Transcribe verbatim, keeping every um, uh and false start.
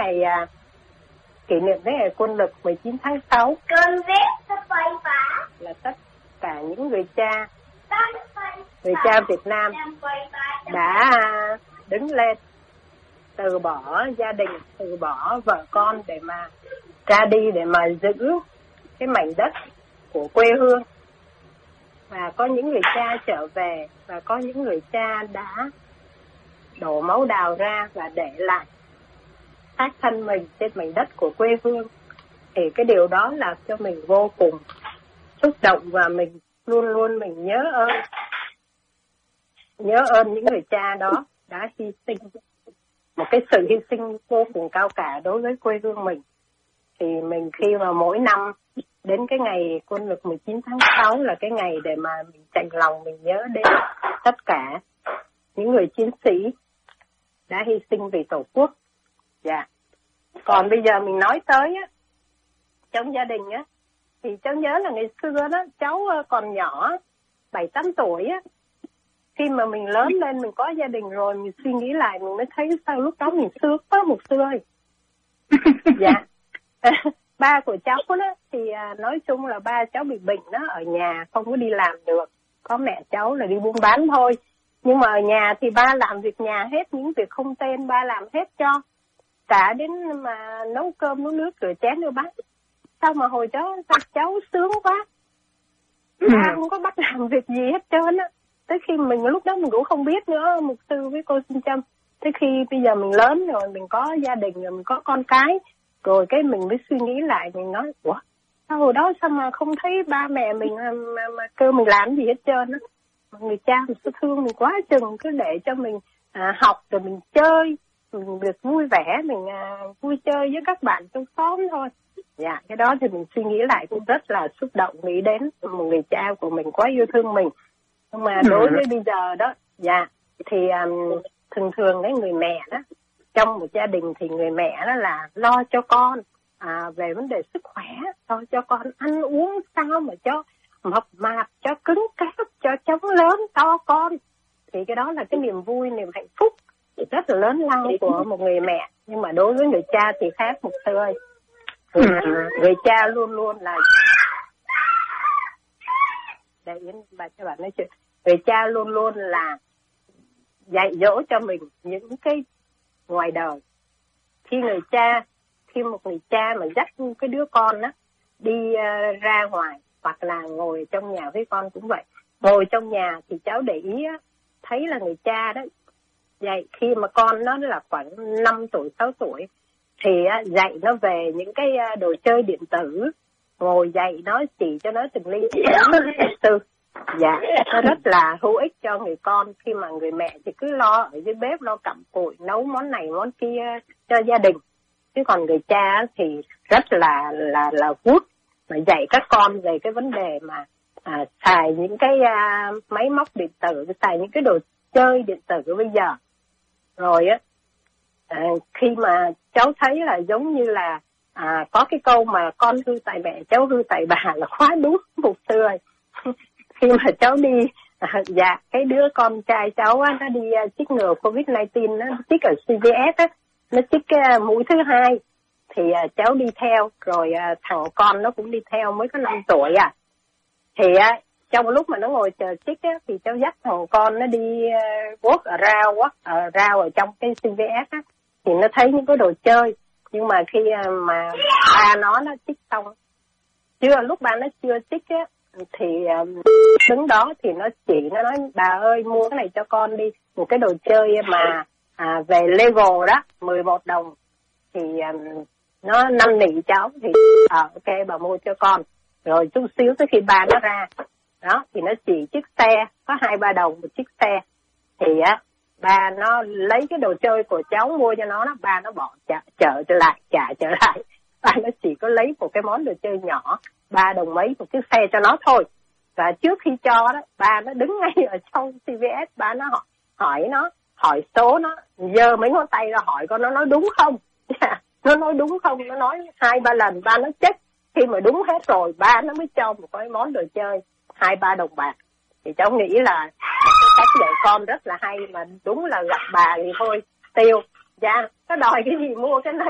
ngày à, kỷ niệm cái ngày quân lực mười chín tháng sáu là tất cả những người cha, người cha Việt Nam đã đứng lên từ bỏ gia đình, từ bỏ vợ con để mà ra đi để mà giữ cái mảnh đất của quê hương. Và có những người cha trở về, và có những người cha đã đổ máu đào ra và để lại xác thân mình trên mảnh đất của quê hương. Thì cái điều đó làm cho mình vô cùng xúc động, và mình luôn luôn mình nhớ ơn nhớ ơn những người cha đó đã hy sinh một cái sự hy sinh vô cùng cao cả đối với quê hương mình. Thì mình khi mà mỗi năm đến cái ngày quân lực mười chín tháng sáu là cái ngày để mà mình chạnh lòng mình nhớ đến tất cả những người chiến sĩ đã hy sinh vì Tổ quốc. Dạ. Còn bây giờ mình nói tới á, trong gia đình á, thì cháu nhớ là ngày xưa đó cháu còn nhỏ bảy tám tuổi á, khi mà mình lớn lên mình có gia đình rồi, mình suy nghĩ lại mình mới thấy sao lúc đó mình sướng quá một xưa ơi. Dạ. Ba của cháu đó thì nói chung là ba cháu bị bệnh đó, ở nhà không có đi làm được, có mẹ cháu là đi buôn bán thôi. Nhưng mà ở nhà thì ba làm việc nhà hết, những việc không tên ba làm hết cho, cả đến mà nấu cơm nấu nước rửa chén đưa bát. Sao mà hồi cháu sao cháu sướng quá, ba không có bắt làm việc gì hết trơn á. Tới khi mình lúc đó mình cũng không biết nữa, mục sư với cô Xin Trâm. Tới khi bây giờ mình lớn rồi, mình có gia đình rồi, mình có con cái rồi, cái mình mới suy nghĩ lại, mình nói ủa sao hồi đó sao mà không thấy ba mẹ mình mà, mà, mà kêu mình làm gì hết trơn á. Người cha mình sẽ thương mình quá chừng, cứ để cho mình à, học rồi mình chơi, mình được vui vẻ, mình à, vui chơi với các bạn trong xóm thôi. Dạ, cái đó thì mình suy nghĩ lại cũng rất là xúc động, nghĩ đến một người cha của mình quá yêu thương mình. Nhưng mà đối với bây giờ đó, dạ, thì um, thường thường cái người mẹ đó, trong một gia đình thì người mẹ đó là lo cho con à, về vấn đề sức khỏe, lo cho con ăn uống sao mà cho mập mạp, cho cứng cáp, cho cháu lớn to con. Thì cái đó là cái niềm vui, niềm hạnh phúc rất là lớn lao của một người mẹ. Nhưng mà đối với người cha thì khác một xưa ơi. Người, người cha luôn luôn là để Yến bà cho bạn nói chuyện. Người cha luôn luôn là dạy dỗ cho mình những cái ngoài đời. Khi người cha, khi một người cha mà dắt cái đứa con á đi uh, ra ngoài, hoặc là ngồi trong nhà với con cũng vậy. Ngồi trong nhà thì cháu để ý á, thấy là người cha đó dạy khi mà con nó là khoảng năm tuổi, sáu tuổi thì á, dạy nó về những cái đồ chơi điện tử, ngồi dạy nó, chỉ cho nó từng ly từ. Dạ, nó rất là hữu ích cho người con, khi mà người mẹ thì cứ lo ở dưới bếp, lo cặm cụi, nấu món này món kia cho gia đình. Chứ còn người cha thì rất là là là good mà dạy các con về cái vấn đề mà à, xài những cái à, máy móc điện tử, xài những cái đồ chơi điện tử bây giờ. Rồi á, à, khi mà cháu thấy là giống như là à, có cái câu mà con hư tại mẹ, cháu hư tại bà là quá đúng một xưa. Khi mà cháu đi, à, dạ, cái đứa con trai cháu á, nó đi uh, chích ngừa covid mười chín, nó chích ở xê vê ét á, nó chích cái uh, mũi thứ hai. Thì uh, cháu đi theo, rồi uh, thằng con nó cũng đi theo, mới có năm tuổi à. Thì uh, trong lúc mà nó ngồi chờ chích á, thì cháu dắt thằng con nó đi uh, walk around, walk around ở trong cái xê vê ét á, thì nó thấy những cái đồ chơi. Nhưng mà khi uh, mà ba nó nó chích xong, chưa, lúc ba nó chưa chích á, thì um, đứng đó thì nó chỉ, nó nói bà ơi mua cái này cho con đi, một cái đồ chơi mà à, về Lego đó, mười một đồng. Thì um, nó năn nỉ cháu thì à, ok bà mua cho con. Rồi chút xíu tới khi ba nó ra đó thì nó chỉ chiếc xe có hai ba đồng một chiếc xe. Thì á ba nó lấy cái đồ chơi của cháu mua cho nó, nó ba nó bỏ trả, trở lại trả trở lại. Ba nó chỉ có lấy một cái món đồ chơi nhỏ ba đồng mấy một chiếc xe cho nó thôi. Và trước khi cho đó, ba nó đứng ngay ở trong xê vê ét, ba nó hỏi, hỏi nó, hỏi số nó, giơ mấy ngón tay ra hỏi con nó nói đúng không. Nó nói đúng không, nó nói hai ba lần, ba nó check. Khi mà đúng hết rồi, ba nó mới cho một cái món đồ chơi hai ba đồng bạc. Thì cháu nghĩ là cái cách dạy con rất là hay, mà đúng là gặp bà thì thôi tiêu. Dạ, có đòi cái gì mua cái này.